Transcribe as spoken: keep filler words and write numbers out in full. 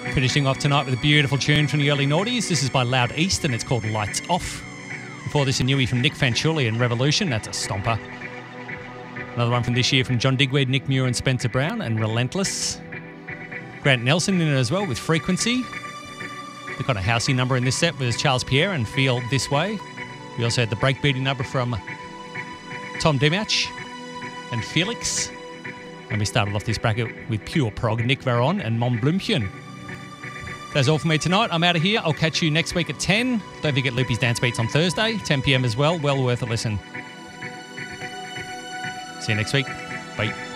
Finishing off tonight with a beautiful tune from the early noughties. This is by Loud East and it's called Lights Off. Before this, a newie from Nick Fanciulli and Revolution. That's a stomper. Another one from this year from John Digweed, Nick Muir and Spencer Brown and Relentless. Grant Nelson in it as well with Frequency. They've got a housey number in this set with Charles Pierre and Feel This Way. We also had the breakbeating number from Tom Demach and Felix. And we started off this bracket with Pure Prog, Nick Varon and Mon Blümchen. That's all for me tonight. I'm out of here. I'll catch you next week at ten. Don't forget Loopy's Dance Beats on Thursday, ten p.m. as well. Well worth a listen. See you next week. Bye.